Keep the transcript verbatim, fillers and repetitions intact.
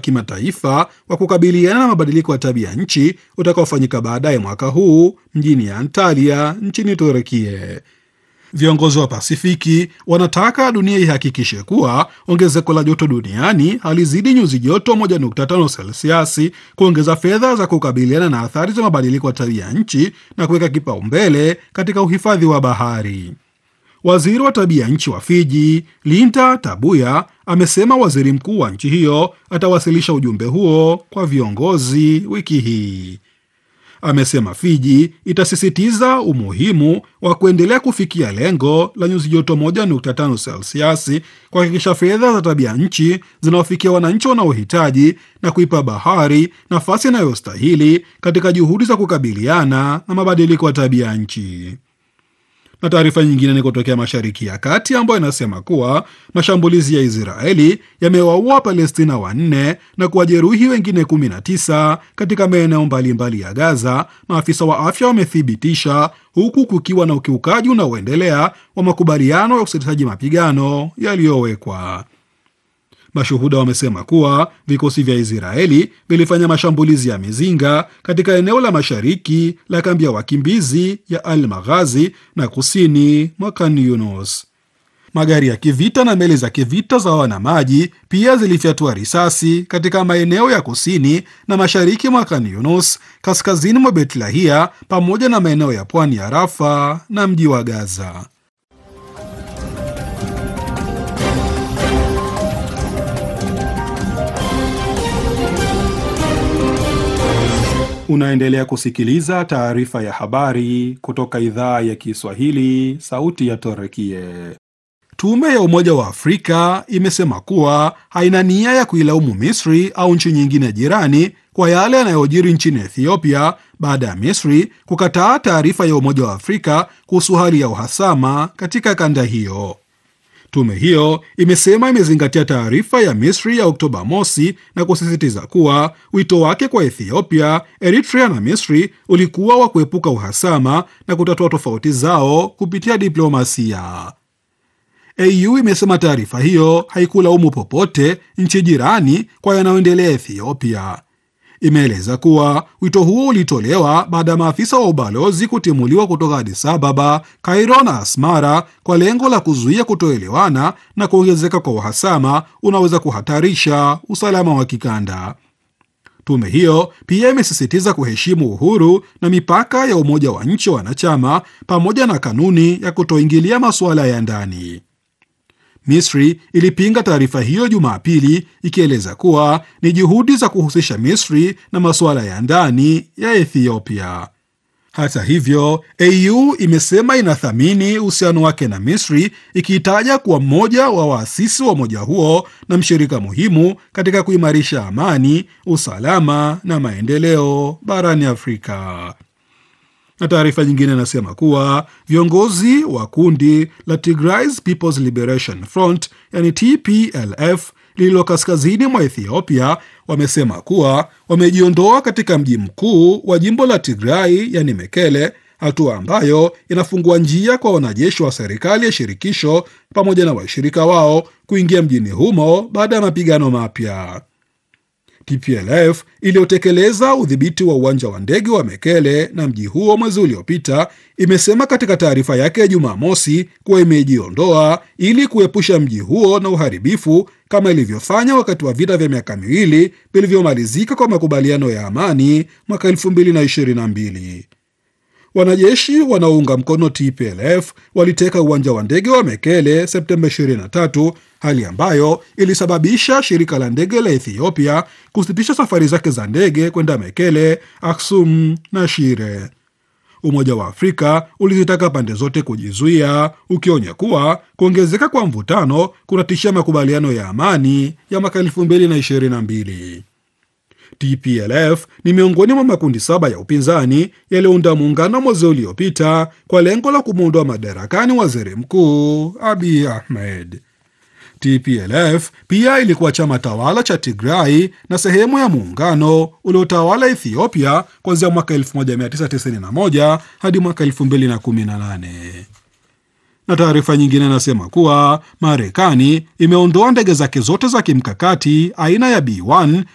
kimataifa wa kukabiliana na mabadiliko ya tabia nchi utakaofanyika baadaye mwaka huu mjini Antalya nchini Turukia. Viongozi wa Pasifiki wanataka dunia ihakikishe kuwa ongezeko la joto duniani halizidi nyuzi joto moja nukta tano selsiasi, kuongeza fedha za kukabiliana na athari za mabadiliko ya tabia nchi na kuweka kipaumbele katika uhifadhi wa bahari. Waziri wa tabia nchi wa Fiji, Linda Tabuya, amesema waziri mkuu wa nchi hiyo atawasilisha ujumbe huo kwa viongozi wiki hii. Amesema Fiji itasisitiza umuhimu wa kuendelea kufikia lengo la nyuzi joto moja nukta tano selsiasi, kuhakikisha fedha za tabia nchi zinawafikia wananchi wanaohitaji na kuipa bahari nafasi inayostahili katika juhudi za kukabiliana na mabadiliko ya tabia nchi. Na taarifa nyingine ni kutokea Mashariki ya Kati ambayo inasema kuwa mashambulizi ya Israeli yamewaua Palestina wanne na kuwajeruhi wengine kumi na tisa katika maeneo mbalimbali ya Gaza, maafisa wa afya wamethibitisha, huku kukiwa na ukiukaji unaoendelea wa makubaliano ya usitishaji mapigano yaliyowekwa. Mashuhuda wamesema kuwa vikosi vya Israeli vilifanya mashambulizi ya mizinga katika eneo la mashariki la kambi ya wakimbizi ya Al-Maghazi na kusini mwa Khan Yunus. Magari ya kivita na meli za kivita za wanamaji pia zilifyatua risasi katika maeneo ya kusini na mashariki mwa Khan Yunus, kaskazini mwa Beit Lahia, pamoja na maeneo ya pwani ya Rafa na mji wa Gaza. Unaendelea kusikiliza taarifa ya habari kutoka idhaa ya Kiswahili, Sauti ya Turukia. Tume ya Umoja wa Afrika imesema kuwa haina nia ya kuilaumu Misri au nchi nyingine jirani kwa yale yanayojiri nchini Ethiopia baada ya Misri kukataa taarifa ya Umoja wa Afrika kuhusu hali ya uhasama katika kanda hiyo. Tume hiyo imesema imezingatia taarifa ya Misri ya Oktoba mosi na kusisitiza kuwa wito wake kwa Ethiopia, Eritrea na Misri ulikuwa wa kuepuka uhasama na kutatua tofauti zao kupitia diplomasia. A U imesema taarifa hiyo haikulaumu popote nchi jirani kwa yanayoendelea Ethiopia. Imeeleza kuwa wito huo ulitolewa baada ya maafisa wa ubalozi kutimuliwa kutoka Addis Ababa, Cairo na Asmara kwa lengo la kuzuia kutoelewana na kuongezeka kwa uhasama unaweza kuhatarisha usalama wa kikanda. Tume hiyo pia imesisitiza kuheshimu uhuru na mipaka ya umoja wa nchi wanachama pamoja na kanuni ya kutoingilia masuala ya ndani. Misri ilipinga taarifa hiyo Jumapili, ikieleza kuwa ni juhudi za kuhusisha Misri na masuala ya ndani ya Ethiopia. Hata hivyo, A U imesema inathamini uhusiano wake na Misri, ikiitaja kuwa mmoja wa waasisi wa umoja huo na mshirika muhimu katika kuimarisha amani, usalama na maendeleo barani Afrika. Na taarifa nyingine inasema kuwa viongozi wa kundi la Tigray People's Liberation Front, yani T P L F, lililo kaskazini mwa Ethiopia wamesema kuwa wamejiondoa katika mji mkuu wa jimbo la Tigray, yani Mekele, hatua ambayo inafungua njia kwa wanajeshi wa serikali ya shirikisho pamoja na washirika wao kuingia mjini humo baada ya mapigano mapya. T P L F iliyotekeleza udhibiti wa uwanja wa ndege wa Mekele na mji huo mwezi uliopita imesema katika taarifa yake ya Jumamosi kuwa imejiondoa ili kuepusha mji huo na uharibifu kama ilivyofanya wakati wa vita vya miaka miwili vilivyomalizika kwa makubaliano ya amani mwaka elfu mbili na ishirini na mbili. Wanajeshi wanaounga mkono T P L F waliteka uwanja wa ndege wa Mekele Septemba ishirini na tatu, hali ambayo ilisababisha shirika la ndege la Ethiopia kusitisha safari zake za ndege kwenda Mekele, Aksum na Shire. Umoja wa Afrika ulizitaka pande zote kujizuia, ukionya kuwa kuongezeka kwa mvutano kunatishia makubaliano ya amani ya mwaka elfu mbili na ishirini na mbili. T P L F ni miongoni mwa makundi saba ya upinzani yaliyounda muungano mwezi uliopita kwa lengo la kumuondoa madarakani waziri mkuu Abiy Ahmed. T P L F pia ilikuwa chama tawala cha Tigray na sehemu ya muungano uliotawala Ethiopia kuanzia mwaka elfu moja mia tisa tisini na moja hadi mwaka elfu mbili na kumi na nane. Na taarifa nyingine inasema kuwa Marekani imeondoa ndege zake zote za kimkakati aina ya B one